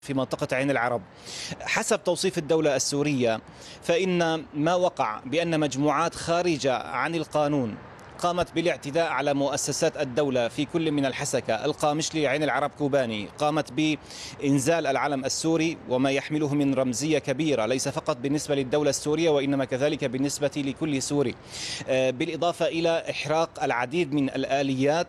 في منطقة عين العرب. حسب توصيف الدولة السورية فإن ما وقع بأن مجموعات خارجة عن القانون قامت بالاعتداء على مؤسسات الدولة في كل من الحسكة، القامشلي، عين العرب، كوباني، قامت بإنزال العلم السوري وما يحمله من رمزية كبيرة ليس فقط بالنسبة للدولة السورية وإنما كذلك بالنسبة لكل سوري، بالإضافة إلى إحراق العديد من الآليات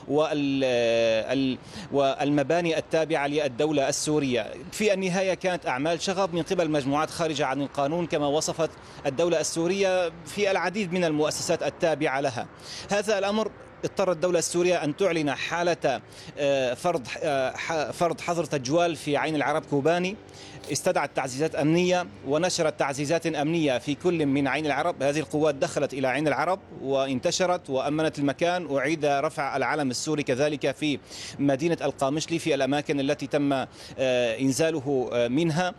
والمباني التابعة للدولة السورية. في النهاية كانت أعمال شغب من قبل مجموعات خارجة عن القانون كما وصفت الدولة السورية في العديد من المؤسسات التابعة لها. هذا الأمر اضطرت الدولة السورية أن تعلن حالة فرض حظر تجوال في عين العرب كوباني، استدعت تعزيزات أمنية ونشرت تعزيزات أمنية في كل من عين العرب. هذه القوات دخلت إلى عين العرب وانتشرت وأمنت المكان، وأعيد رفع العلم السوري كذلك في مدينة القامشلي في الأماكن التي تم إنزاله منها،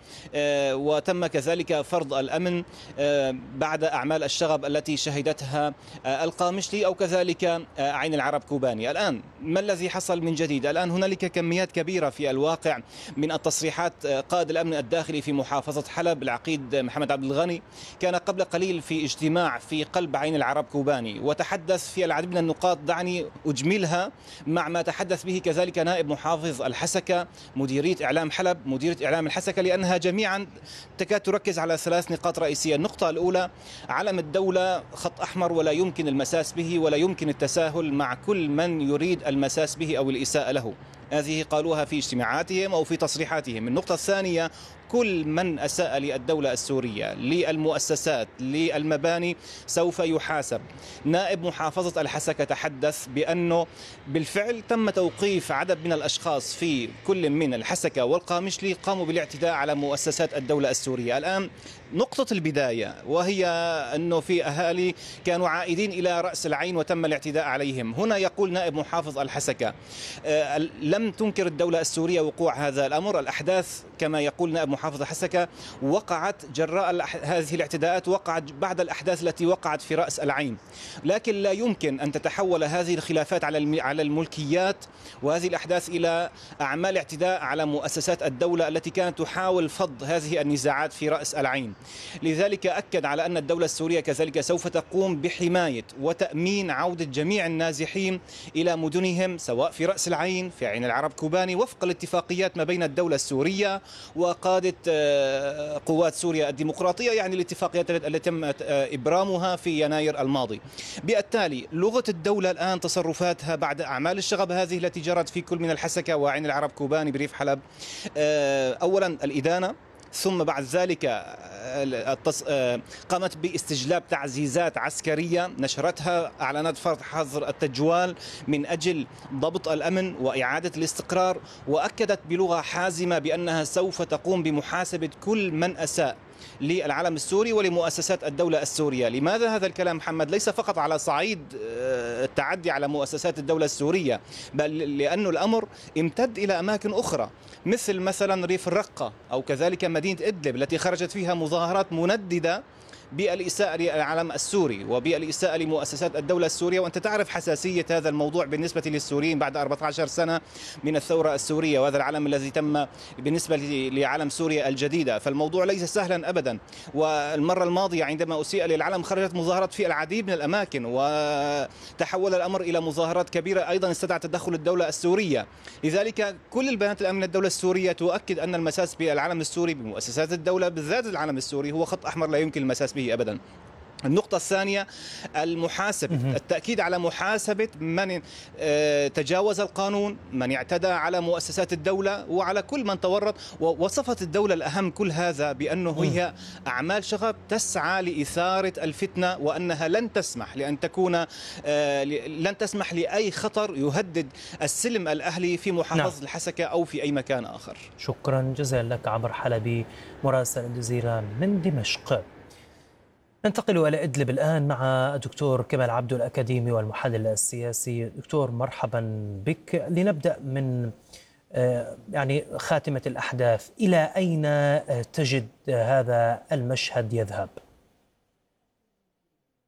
وتم كذلك فرض الأمن بعد أعمال الشغب التي شهدتها القامشلي أو كذلك عين العرب كوباني. الآن ما الذي حصل من جديد؟ الآن هنالك كميات كبيرة في الواقع من التصريحات. قائد الأمن الداخلي في محافظة حلب العقيد محمد عبد الغني كان قبل قليل في اجتماع في قلب عين العرب كوباني وتحدث في العديد من النقاط، دعني أجملها مع ما تحدث به كذلك نائب محافظ الحسكة، مديرية إعلام حلب، مديرية إعلام الحسكة، لأنها جميعا تكاد تركز على 3 نقاط رئيسية. النقطة الأولى: علم الدولة خط أحمر ولا يمكن المساس به ولا يمكن التساهل مع كل من يريد المساس به أو الإساءة له. هذه قالوها في اجتماعاتهم أو في تصريحاتهم. النقطة الثانية: كل من أساء للدولة السورية، للمؤسسات، للمباني سوف يحاسب. نائب محافظة الحسكة تحدث بأنه بالفعل تم توقيف عدد من الأشخاص في كل من الحسكة والقامشلي قاموا بالاعتداء على مؤسسات الدولة السورية. الآن نقطة البداية وهي أنه في أهالي كانوا عائدين إلى رأس العين وتم الاعتداء عليهم. هنا يقول نائب محافظ الحسكة لم تنكر الدولة السورية وقوع هذا الأمر. الأحداث كما يقول نائب محافظ الحسكة وقعت جراء هذه الاعتداءات، وقعت بعد الأحداث التي وقعت في رأس العين، لكن لا يمكن أن تتحول هذه الخلافات على الملكيات وهذه الأحداث إلى أعمال اعتداء على مؤسسات الدولة التي كانت تحاول فض هذه النزاعات في رأس العين. لذلك أكد على أن الدولة السورية كذلك سوف تقوم بحماية وتأمين عودة جميع النازحين إلى مدنهم سواء في رأس العين، في عين العرب كوباني، وفق الاتفاقيات ما بين الدولة السورية وقادة قوات سوريا الديمقراطية، يعني الاتفاقيات التي تم إبرامها في يناير الماضي. بالتالي لغة الدولة الآن تصرفاتها بعد أعمال الشغب هذه التي جرت في كل من الحسكة وعين العرب كوباني بريف حلب، أولا الإدانة، ثم بعد ذلك قامت باستجلاب تعزيزات عسكرية نشرتها، أعلنت فرض حظر التجوال من أجل ضبط الأمن وإعادة الاستقرار، وأكدت بلغة حازمة بأنها سوف تقوم بمحاسبة كل من أساء للعلم السوري ولمؤسسات الدولة السورية. لماذا هذا الكلام محمد؟ ليس فقط على صعيد التعدي على مؤسسات الدولة السورية، بل لأن الأمر امتد إلى أماكن أخرى مثلا ريف الرقة أو كذلك مدينة إدلب التي خرجت فيها مظاهرات منددة بالإساءة للعلم السوري وبالإساءة لمؤسسات الدولة السورية. وأنت تعرف حساسية هذا الموضوع بالنسبة للسوريين بعد 14 سنة من الثورة السورية، وهذا العلم الذي تم بالنسبة لعلم سوريا الجديدة، فالموضوع ليس سهلا أبدا. والمرة الماضية عندما أسيء للعلم خرجت مظاهرات في العديد من الأماكن وتحول الأمر إلى مظاهرات كبيرة أيضا استدعت تدخل الدولة السورية. لذلك كل البيانات الآن من الدولة السورية تؤكد أن المساس بالعلم السوري بمؤسسات الدولة بالذات العلم السوري هو خط أحمر لا يمكن المساس به أبدا. النقطة الثانية: المحاسبة، التأكيد على محاسبة من تجاوز القانون، من اعتدى على مؤسسات الدولة وعلى كل من تورط. ووصفت الدولة الأهم كل هذا بأنه هي أعمال شغب تسعى لإثارة الفتنة، وأنها لن تسمح لأي خطر يهدد السلم الأهلي في محافظة الحسكة أو في أي مكان آخر. شكرا جزيلا لك عمر حلبي مراسل الجزيرة من دمشق. ننتقل إلى إدلب الآن مع الدكتور كمال عبدو الأكاديمي والمحلل السياسي. دكتور مرحبا بك. لنبدأ من خاتمة الأحداث، إلى أين تجد هذا المشهد يذهب؟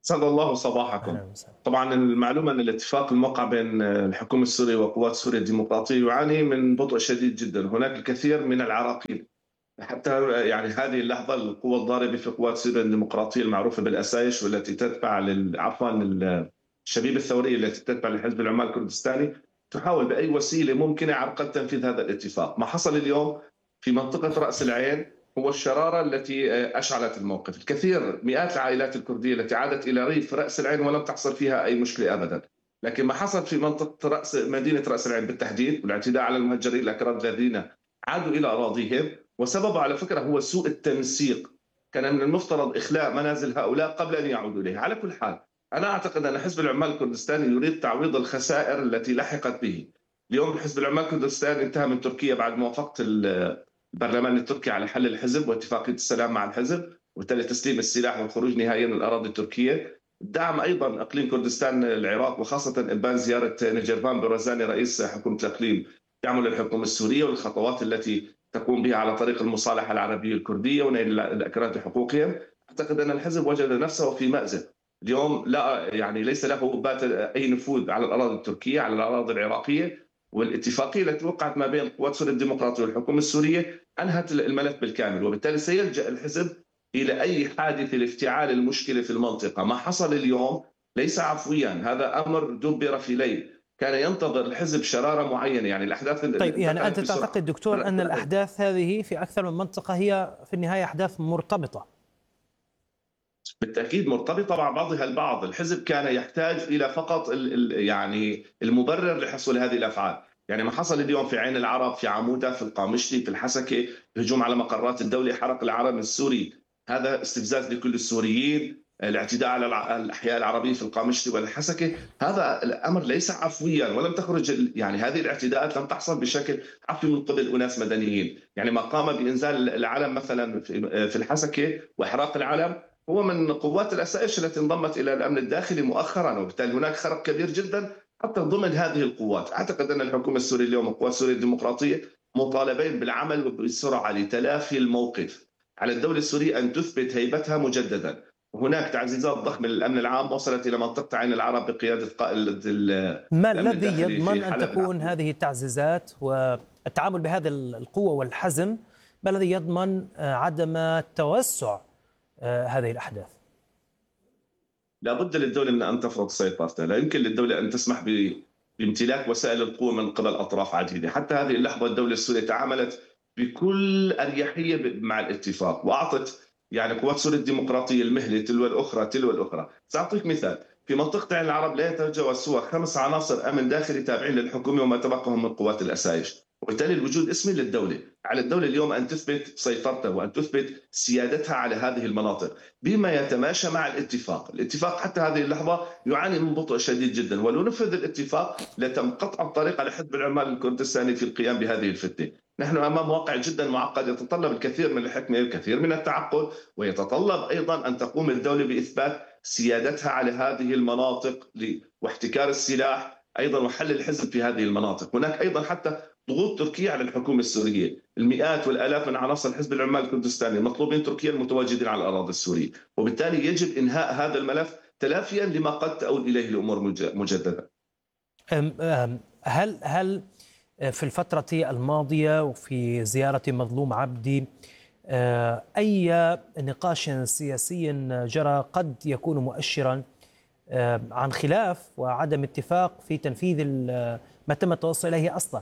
سعد الله صباحكم. أهلا وسهلا. طبعا المعلومة أن الاتفاق الموقع بين الحكومة السورية وقوات سوريا الديمقراطية يعاني من بطء شديد جدا. هناك الكثير من العراقيل حتى يعني هذه اللحظة القوى الضاربة في قوات سوريا الديمقراطية المعروفة بالأسايش والتي تتبع عفوا الشبيبة الثورية التي تتبع لحزب العمال الكردستاني تحاول بأي وسيلة ممكنة عرقلة تنفيذ هذا الاتفاق. ما حصل اليوم في منطقة رأس العين هو الشرارة التي أشعلت الموقف. الكثير مئات العائلات الكردية التي عادت إلى ريف رأس العين ولم تحصل فيها أي مشكلة أبدا، لكن ما حصل في منطقة مدينة رأس العين بالتحديد والاعتداء على المهجرين الأكراد الذين عادوا إلى أراضيهم، وسببه على فكرة هو سوء التنسيق. كان من المفترض إخلاء منازل هؤلاء قبل أن يعودوا إليها. على كل حال أنا أعتقد أن حزب العمال الكردستاني يريد تعويض الخسائر التي لحقت به. اليوم حزب العمال الكردستاني انتهى من تركيا بعد موافقة البرلمان التركي على حل الحزب واتفاقية السلام مع الحزب وبالتالي تسليم السلاح والخروج نهائيا من الأراضي التركية. دعم أيضا إقليم كردستان العراق وخاصة إبان زيارة نجربان برزاني رئيس حكومة الإقليم دعمه للحكومة السورية والخطوات التي تقوم بها على طريق المصالحة العربية الكردية ونيل الأكراد حقوقهم. أعتقد أن الحزب وجد نفسه في مأزق اليوم، لا يعني ليس له أي نفوذ على الأراضي التركية على الأراضي العراقية، والاتفاقية التي وقعت ما بين قوات سوريا الديمقراطية والحكومة السورية أنهت الملف بالكامل، وبالتالي سيلجأ الحزب إلى أي حادث لافتعال المشكلة في المنطقة. ما حصل اليوم ليس عفويا، هذا أمر دبر في ليل، كان ينتظر الحزب شرارة معينة. يعني الأحداث طيب يعني أنت تعتقد دكتور أن الأحداث هذه في أكثر من منطقة هي في النهاية أحداث مرتبطة؟ بالتأكيد مرتبطة مع بعضها البعض. الحزب كان يحتاج إلى فقط يعني المبرر لحصول هذه الأفعال. يعني ما حصل اليوم في عين العرب، في عمودة، في القامشلي، في الحسكة، الهجوم على مقرات الدولة، حرق العلم السوري، هذا استفزاز لكل السوريين، الاعتداء على الأحياء العربية في القامشلي والحسكة، هذا الأمر ليس عفويا ولم تخرج يعني هذه الاعتداءات لم تحصل بشكل عفوي من قبل أناس مدنيين. يعني ما قام بإنزال العلم مثلا في الحسكة وإحراق العلم هو من قوات الأسائش التي انضمت إلى الأمن الداخلي مؤخرا، وبالتالي هناك خرق كبير جدا حتى ضمن هذه القوات. أعتقد أن الحكومة السورية اليوم وقوات سوريا الديمقراطية مطالبين بالعمل وبالسرعة لتلافي الموقف. على الدولة السورية أن تثبت هيبتها مجددا. هناك تعزيزات ضخمة للأمن العام وصلت إلى منطقة عين العرب بقيادة قائد ما الذي يضمن أن تكون هذه التعزيزات والتعامل بهذه القوة والحزم، ما الذي يضمن عدم توسع هذه الأحداث؟ لا بد للدولة من أن تفرض سيطرتها. لا يمكن للدولة أن تسمح بامتلاك وسائل القوة من قبل أطراف عديدة. حتى هذه اللحظة الدولة السورية تعاملت بكل أريحية مع الاتفاق وأعطت يعني قوات سوريا الديمقراطية المهلة تلو الأخرى. سأعطيك مثال، في منطقة عين العرب لا يتجاوز سوى 5 عناصر أمن داخلي تابعين للحكومة وما تبقهم من قوات الأسايش، وبالتالي الوجود اسمي للدولة. على الدولة اليوم أن تثبت سيطرتها وأن تثبت سيادتها على هذه المناطق بما يتماشى مع الاتفاق حتى هذه اللحظة يعاني من بطء شديد جدا، ولو نفذ الاتفاق لتم قطع الطريق على حزب العمال الكردستاني في القيام بهذه الفتنة. نحن أمام واقع جدا معقد يتطلب الكثير من الحكمة والكثير من التعقل، ويتطلب أيضا أن تقوم الدولة بإثبات سيادتها على هذه المناطق واحتكار السلاح أيضا وحل الحزب في هذه المناطق. هناك أيضا حتى ضغوط تركيا على الحكومة السورية، المئات والآلاف من عناصر حزب العمال الكردستاني مطلوبين تركيا المتواجدين على الأراضي السورية، وبالتالي يجب إنهاء هذا الملف تلافيا لما قد تؤول إليه الأمور مجددا. هل في الفترة الماضية وفي زيارة مظلوم عبدي أي نقاش سياسي جرى قد يكون مؤشرا عن خلاف وعدم اتفاق في تنفيذ ما تم التوصل إليه أصلا؟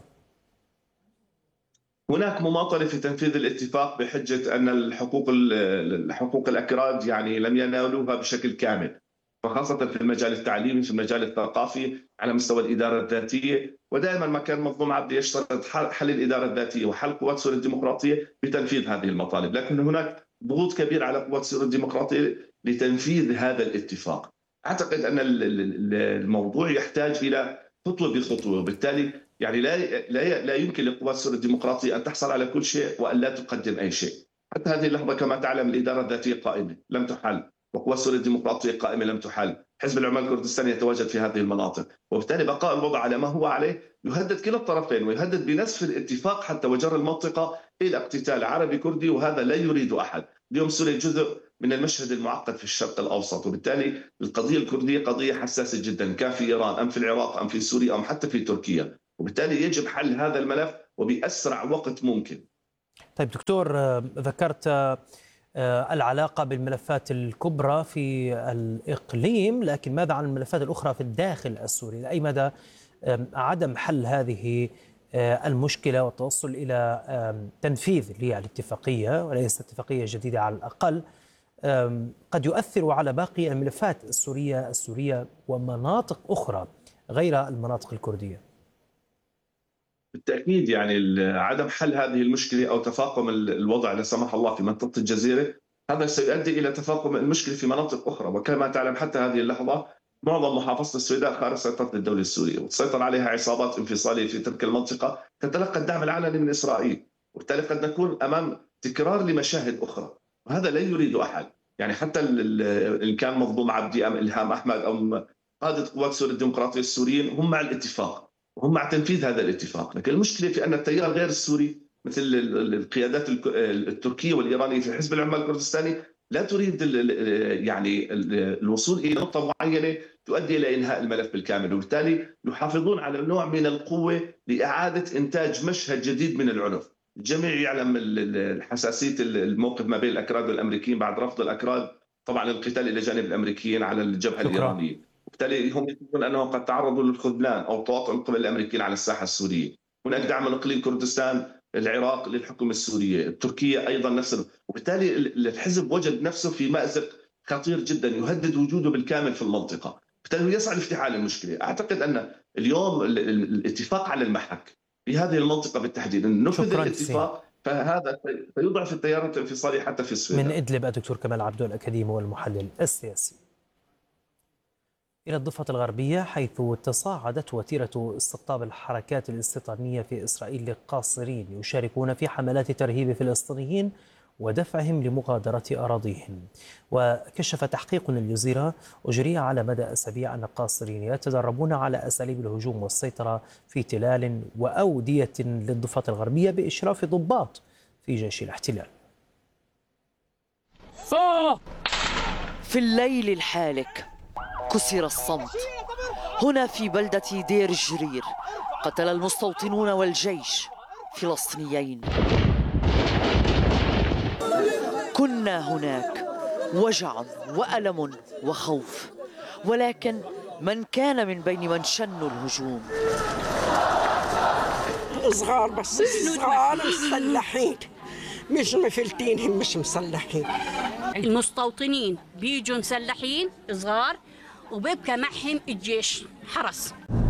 هناك مماطلة في تنفيذ الاتفاق بحجة أن الحقوق الأكراد يعني لم ينالوها بشكل كامل، وخاصة في المجال التعليمي، في المجال الثقافي، على مستوى الإدارة الذاتية. ودائما ما كان مظلوم عبدي يشترط حل الإدارة الذاتية وحل قوات سوريا الديمقراطية بتنفيذ هذه المطالب، لكن هناك ضغوط كبيرة على قوات سوريا الديمقراطية لتنفيذ هذا الاتفاق. أعتقد أن الموضوع يحتاج إلى خطوة بخطوة، وبالتالي يعني لا يمكن لقوات سوريا الديمقراطية أن تحصل على كل شيء وأن لا تقدم أي شيء. حتى هذه اللحظة كما تعلم الإدارة الذاتية قائمة لم تحل، وقوات سوريا الديمقراطية قائمة لم تحل، حزب العمال الكردستاني يتواجد في هذه المناطق، وبالتالي بقاء الوضع على ما هو عليه يهدد كلا الطرفين ويهدد بنسف الاتفاق حتى وجر المنطقة إلى اقتتال عربي كردي، وهذا لا يريد أحد. اليوم سوريا جزء من المشهد المعقد في الشرق الأوسط. وبالتالي القضية الكردية قضية حساسة جدا، كان في إيران أم في العراق أم في سوريا أم حتى في تركيا، وبالتالي يجب حل هذا الملف وبأسرع وقت ممكن. طيب دكتور، ذكرت العلاقة بالملفات الكبرى في الإقليم، لكن ماذا عن الملفات الأخرى في الداخل السوري؟ لأي مدى عدم حل هذه المشكلة والتوصل إلى تنفيذ للاتفاقية وليس اتفاقية جديدة على الأقل قد يؤثر على باقي الملفات السورية ومناطق أخرى غير المناطق الكردية؟ بالتأكيد يعني عدم حل هذه المشكلة أو تفاقم الوضع لا سمح الله في منطقة الجزيرة، هذا سيؤدي إلى تفاقم المشكلة في مناطق أخرى. وكما تعلم حتى هذه اللحظة معظم محافظة السويداء خارج سيطرة الدولة السورية، وتسيطر عليها عصابات انفصالية في تلك المنطقة تتلقى الدعم العلني من إسرائيل، وبالتالي قد نكون أمام تكرار لمشاهد أخرى، وهذا لا يريد أحد. يعني حتى إن كان مظلوم عبدي أم إلهام أحمد أو قادة قوات سوريا الديمقراطية السوريين هم مع الاتفاق وهم مع تنفيذ هذا الاتفاق، لكن المشكلة في أن التيار غير السوري مثل القيادات التركية والإيرانية في حزب العمال الكردستاني لا تريد يعني الوصول إلى نقطة معينة تؤدي إلى إنهاء الملف بالكامل، وبالتالي يحافظون على نوع من القوة لإعادة إنتاج مشهد جديد من العنف. الجميع يعلم حساسية الموقف ما بين الأكراد والأمريكيين بعد رفض الأكراد طبعا القتال إلى جانب الأمريكيين على الجبهة الإيرانية، وبالتالي هم يقولون أنه قد تعرضوا للخذلان أو تواطؤ من قبل الأمريكيين على الساحة السورية. هناك دعم من إقليم كردستان العراق للحكومة السورية، تركيا أيضا نفس، وبالتالي الحزب وجد نفسه في مأزق خطير جدا يهدد وجوده بالكامل في المنطقة، بالتالي يسعى لافتعال المشكلة. أعتقد أن اليوم الاتفاق على المحك في هذه المنطقة بالتحديد، أن نفذ الاتفاق فهذا سيضعف التيارات الانفصالية حتى في السويداء. من إدلب الدكتور كمال عبدو الأكاديمي والمحلل السياسي. إلى الضفة الغربية حيث تصاعدت وتيرة استقطاب الحركات الاستيطانية في إسرائيل للقاصرين يشاركون في حملات ترهيب فلسطينيين ودفعهم لمغادرة أراضيهم. وكشف تحقيق للجزيرة أجري على مدى أسابيع أن القاصرين يتدربون على أساليب الهجوم والسيطرة في تلال وأودية للضفة الغربية بإشراف ضباط في جيش الاحتلال. في الليل الحالك كسر الصمت هنا في بلدة دير الجرير. قتل المستوطنون والجيش فلسطينيين. كنا هناك وجع وألم وخوف، ولكن من كان من بين من شنوا الهجوم؟ صغار، بس صغار مسلحين، مش مفلتين، هم مش مسلحين. المستوطنين بيجوا مسلحين صغار وبيبقى معهم الجيش حرس.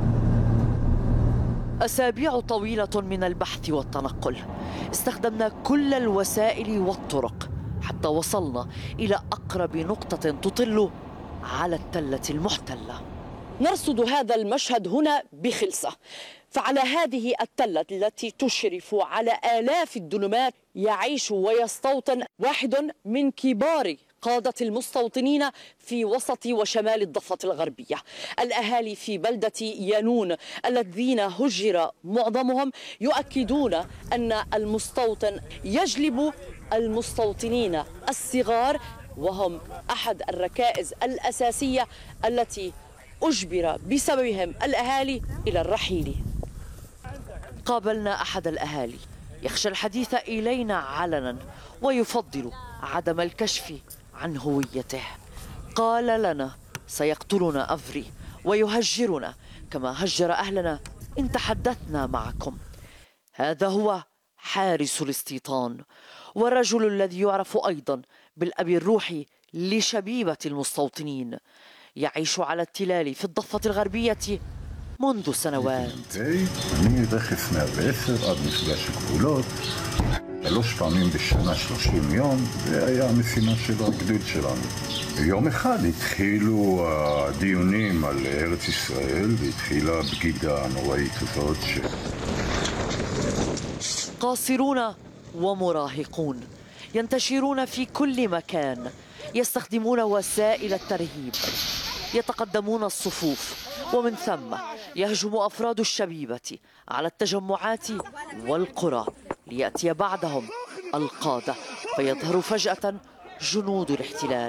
أسابيع طويلة من البحث والتنقل، استخدمنا كل الوسائل والطرق حتى وصلنا إلى أقرب نقطة تطل على التلة المحتلة. نرصد هذا المشهد هنا بخلصة، فعلى هذه التلة التي تشرف على آلاف الدنمات يعيش ويستوطن واحد من كبار قادة المستوطنين في وسط وشمال الضفة الغربية. الأهالي في بلدة يانون الذين هجر معظمهم يؤكدون أن المستوطن يجلب المستوطنين الصغار، وهم أحد الركائز الأساسية التي أجبر بسببهم الأهالي إلى الرحيل. قابلنا أحد الأهالي يخشى الحديث إلينا علنا ويفضل عدم الكشف عن هويته. قال لنا سيقتلنا أفري ويهجرنا كما هجر أهلنا إن تحدثنا معكم. هذا هو حارس الاستيطان والرجل الذي يعرف أيضا بالأب الروحي لشبيبة المستوطنين، يعيش على التلال في الضفة الغربية منذ سنوات. אני רכס 110 עד מפגש הגבולות, 3 פעמים בשנה 30 יום, זה היה המשימה של הגדוד שלנו. יום אחד התחילו הדיונים על ארץ ישראל והתחילה הבגידה הנוראית הזאת قاصرون ومراهقون ينتشرون في كل مكان، يستخدمون وسائل الترهيب، يتقدمون الصفوف، ومن ثم يهجم أفراد الشبيبة على التجمعات والقرى ليأتي بعدهم القادة فيظهروا فجأة جنود الاحتلال.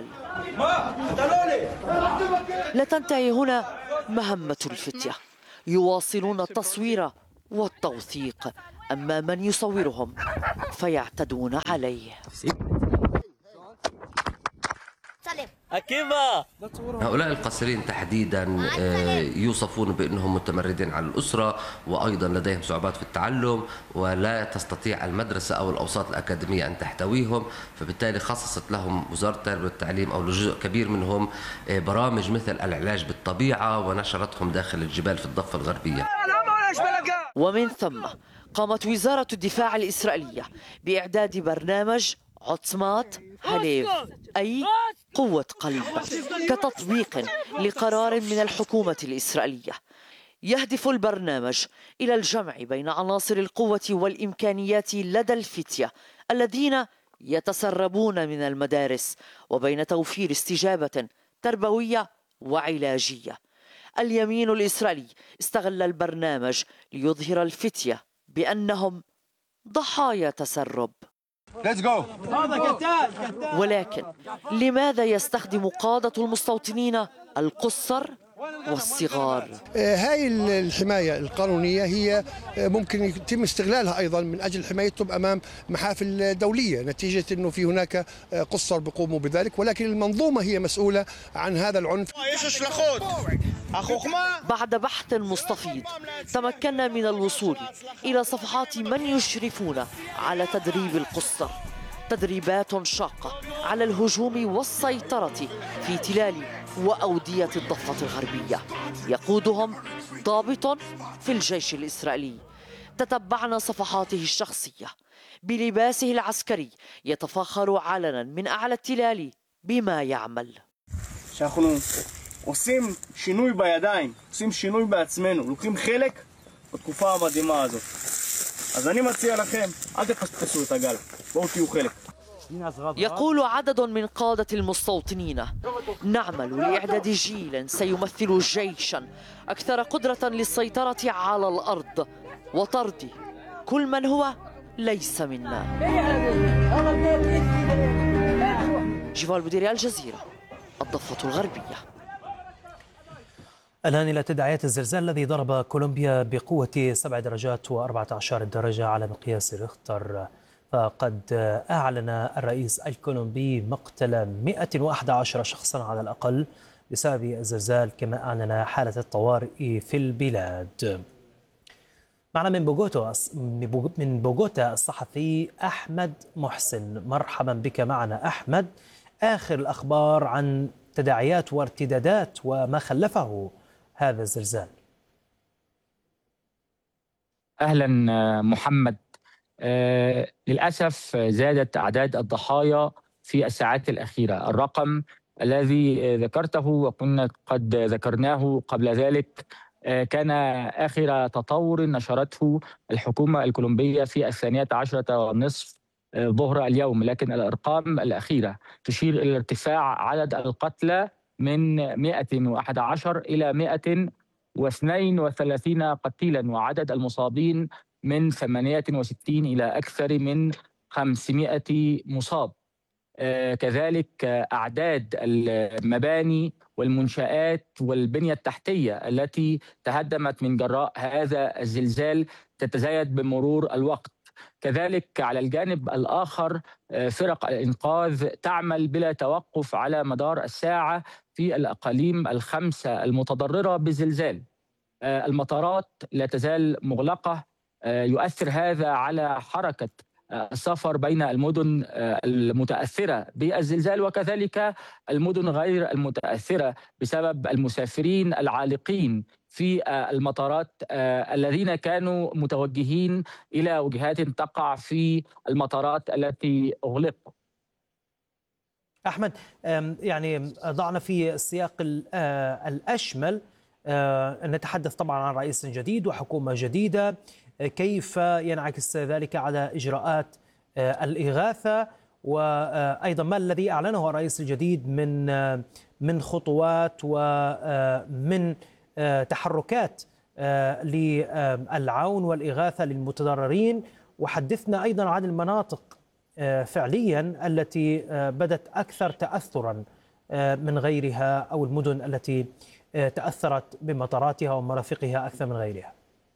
لا تنتهي هنا مهمة الفتية، يواصلون التصوير والتوثيق أما من يصورهم فيعتدون عليه. هؤلاء القاصرين تحديدا يوصفون بأنهم متمردين على الأسرة، وأيضا لديهم صعوبات في التعلم، ولا تستطيع المدرسة أو الأوساط الأكاديمية أن تحتويهم، فبالتالي خصصت لهم وزارة التربية والتعليم أو لجزء كبير منهم برامج مثل العلاج بالطبيعة، ونشرتهم داخل الجبال في الضفة الغربية. ومن ثم قامت وزارة الدفاع الإسرائيلية بإعداد برنامج عطمات هليف، أي قوة قلب، كتطبيق لقرار من الحكومة الإسرائيلية. يهدف البرنامج إلى الجمع بين عناصر القوة والإمكانيات لدى الفتية الذين يتسربون من المدارس، وبين توفير استجابة تربوية وعلاجية. اليمين الإسرائيلي استغل البرنامج ليظهر الفتية بأنهم ضحايا تسرب. ولكن لماذا يستخدم قادة المستوطنين القُصّر والصغار؟ هاي الحماية القانونية هي ممكن يتم استغلالها أيضا من أجل حمايتهم أمام محافل دولية، نتيجة أنه في هناك قُصّر بيقوموا بذلك، ولكن المنظومة هي مسؤولة عن هذا العنف. بعد بحث مستفيض تمكنا من الوصول إلى صفحات من يشرفون على تدريب القُصّر، تدريبات شاقة على الهجوم والسيطرة في تلال وأودية الضفة الغربية، يقودهم ضابط في الجيش الإسرائيلي. تتبعنا صفحاته الشخصية بلباسه العسكري، يتفاخر علنا من أعلى التلال بما يعمل. עושים שינוי בידיים, עושים שינוי בעצמנו, לוקחים חלק בתקופה המדהימה הזאת. אז אני מציע לכם, אל תפספסו את הגל, בואו תהיו חלק. يقول عدد من قادة المستوطنين: نعمل لإعداد جيل سيمثل جيشا أكثر قدرة للسيطرة على الأرض وطرد كل من هو ليس منا. جيفال بوديري، الجزيرة، الضفة الغربية. الآن إلى تداعيات الزلزال الذي ضرب كولومبيا بقوة 7 درجات و14 درجة على مقياس ريختر. فقد أعلن الرئيس الكولومبي مقتل 111 شخصا على الأقل بسبب الزلزال، كما أعلن حالة الطوارئ في البلاد. معنا من بوغوتا الصحفي أحمد محسن. مرحبا بك معنا أحمد. آخر الأخبار عن تداعيات وارتدادات وما خلفه هذا الزلزال. أهلا محمد. للأسف زادت أعداد الضحايا في الساعات الأخيرة. الرقم الذي ذكرته وكنا قد ذكرناه قبل ذلك كان آخر تطور نشرته الحكومة الكولومبية في 12:30 ظهر اليوم، لكن الأرقام الأخيرة تشير إلى ارتفاع عدد القتلى من 111 إلى 132 قتيلا، وعدد المصابين من 68 إلى أكثر من 500 مصاب. كذلك أعداد المباني والمنشآت والبنية التحتية التي تهدمت من جراء هذا الزلزال تتزايد بمرور الوقت. كذلك على الجانب الآخر فرق الإنقاذ تعمل بلا توقف على مدار الساعة في الأقاليم الخمسة المتضررة بالزلزال. المطارات لا تزال مغلقة، يؤثر هذا على حركة السفر بين المدن المتأثرة بالزلزال وكذلك المدن غير المتأثرة بسبب المسافرين العالقين في المطارات الذين كانوا متوجهين إلى وجهات تقع في المطارات التي أغلقت. أحمد، يعني ضعنا في السياق الأشمل، نتحدث طبعا عن رئيس جديد وحكومة جديدة، كيف ينعكس ذلك على إجراءات الإغاثة، وأيضا ما الذي أعلنه الرئيس الجديد من خطوات ومن تحركات للعون والإغاثة للمتضررين. وحدثنا أيضا عن المناطق فعليا التي بدت أكثر تأثرا من غيرها، أو المدن التي تأثرت بمطاراتها ومرافقها أكثر من غيرها؟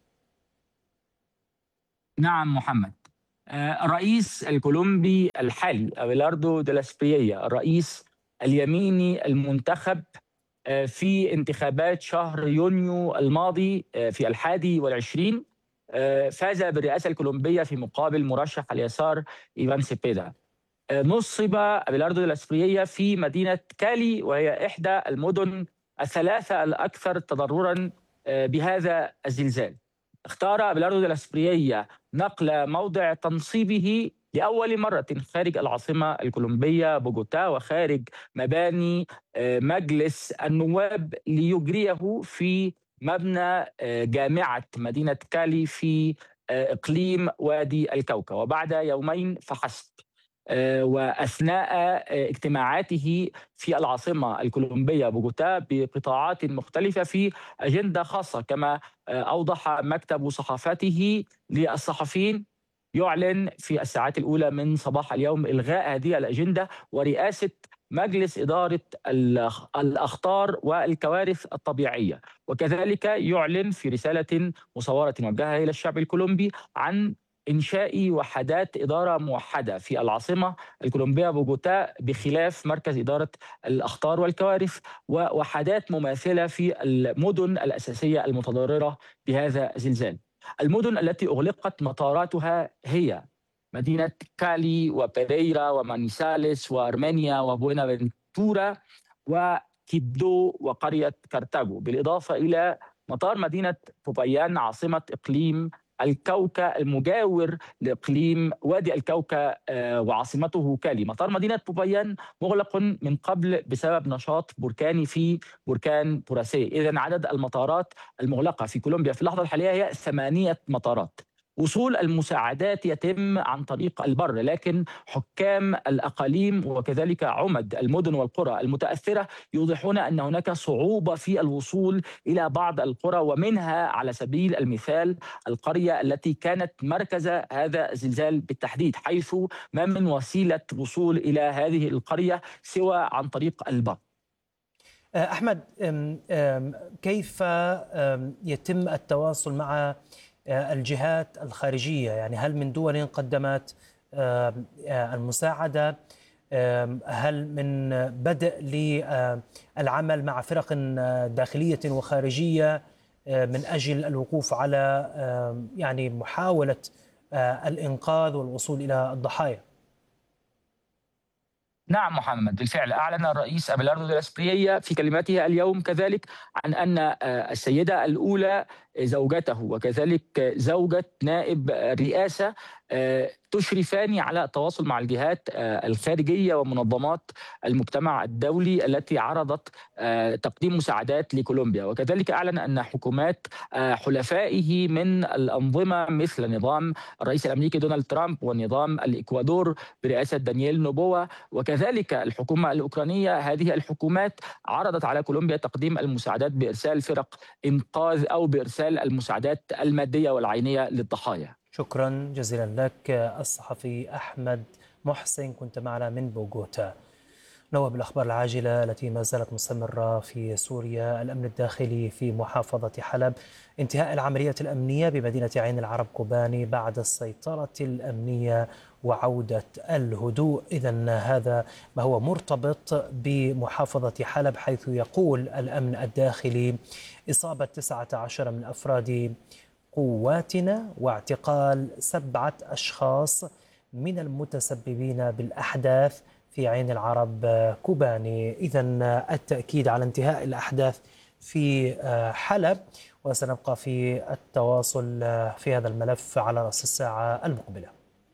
نعم محمد، الرئيس الكولومبي الحالي أبيلاردو دي لا إسبرييا، الرئيس اليميني المنتخب في انتخابات شهر يونيو الماضي في 21 فاز بالرئاسة الكولومبية في مقابل مرشح اليسار إيفان سيبيدا. نصب أبيلاردو دي لا إسبرييا في مدينة كالي، وهي إحدى المدن الثلاثة الأكثر تضرراً بهذا الزلزال. اختار أبيلاردو دي لا إسبرييا نقل موضع تنصيبه لأول مرة خارج العاصمة الكولومبية بوغوتا وخارج مباني مجلس النواب ليجريه في مبنى جامعة مدينة كالي في إقليم وادي الكوكا، وبعد يومين فحسب وأثناء اجتماعاته في العاصمة الكولومبية بوغوتا بقطاعات مختلفة في أجندة خاصة، كما أوضح مكتب صحافته للصحفيين، يعلن في الساعات الأولى من صباح اليوم إلغاء هذه الأجندة ورئاسة مجلس إدارة الأخطار والكوارث الطبيعية. وكذلك يعلن في رسالة مصورة موجهة إلى الشعب الكولومبي عن إنشاء وحدات إدارة موحدة في العاصمة الكولومبية بوغوتا، بخلاف مركز إدارة الأخطار والكوارث، ووحدات مماثلة في المدن الأساسية المتضررة بهذا الزلزال. المدن التي أغلقت مطاراتها هي مدينة كالي وبيريرا ومانيسالس وأرمينيا وبوينافنتورا وكيبدو وقرية كارتاغو، بالإضافة إلى مطار مدينة بوبايان عاصمة إقليم الكوكا المجاور لإقليم وادي الكوكا وعاصمته كالي. مطار مدينة بوبايان مغلق من قبل بسبب نشاط بركاني في بركان بوراسيه. إذن عدد المطارات المغلقة في كولومبيا في اللحظة الحالية هي 8 مطارات. وصول المساعدات يتم عن طريق البر، لكن حكام الأقاليم وكذلك عمد المدن والقرى المتأثرة يوضحون أن هناك صعوبة في الوصول إلى بعض القرى، ومنها على سبيل المثال القرية التي كانت مركز هذا الزلزال بالتحديد، حيث ما من وسيلة وصول إلى هذه القرية سوى عن طريق البر. أحمد، كيف يتم التواصل مع الجهات الخارجية؟ يعني هل من دول قدمت المساعدة؟ هل من بدء للعمل مع فرق داخلية وخارجية من أجل الوقوف على يعني محاولة الإنقاذ والوصول إلى الضحايا؟ نعم محمد، بالفعل أعلن الرئيس أبيلاردو دي لا إسبرييا في كلمته اليوم كذلك عن أن السيدة الأولى زوجته وكذلك زوجة نائب الرئاسة تشرفان على التواصل مع الجهات الخارجية ومنظمات المجتمع الدولي التي عرضت تقديم مساعدات لكولومبيا. وكذلك أعلن أن حكومات حلفائه من الأنظمة مثل نظام الرئيس الأمريكي دونالد ترامب ونظام الإكوادور برئاسة دانييل نوبوا وكذلك الحكومة الأوكرانية، هذه الحكومات عرضت على كولومبيا تقديم المساعدات بإرسال فرق إنقاذ أو بإرسال المساعدات المادية والعينية للضحايا. شكرا جزيلا لك الصحفي أحمد محسن، كنت معنا من بوغوتا. نواب الأخبار العاجلة التي ما زالت مستمرة في سوريا. الأمن الداخلي في محافظة حلب، انتهاء العمليات الأمنية بمدينة عين العرب كوباني بعد السيطرة الأمنية وعودة الهدوء. إذن هذا ما هو مرتبط بمحافظة حلب، حيث يقول الأمن الداخلي إصابة 19 من أفراد قواتنا واعتقال 7 أشخاص من المتسببين بالأحداث في عين العرب كوباني. إذن التأكيد على انتهاء الأحداث في حلب، وسنبقى في التواصل في هذا الملف على رأس الساعة المقبلة.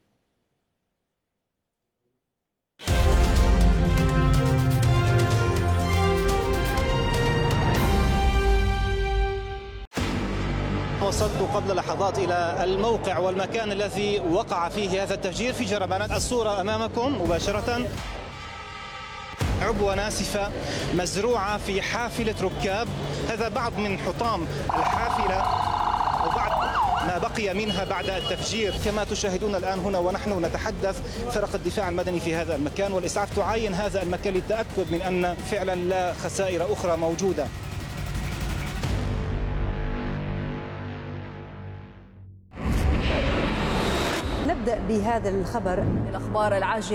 وصلت قبل لحظات إلى الموقع والمكان الذي وقع فيه هذا التفجير في جربانات. الصورة أمامكم مباشرة، عبوة ناسفة مزروعة في حافلة ركاب. هذا بعض من حطام الحافلة وبعض ما بقي منها بعد التفجير. كما تشاهدون الآن هنا ونحن نتحدث، فرق الدفاع المدني في هذا المكان والإسعاف تعاين هذا المكان للتأكد من أن فعلا لا خسائر أخرى موجودة. نبدأ بهذا الخبر. الأخبار العاجلة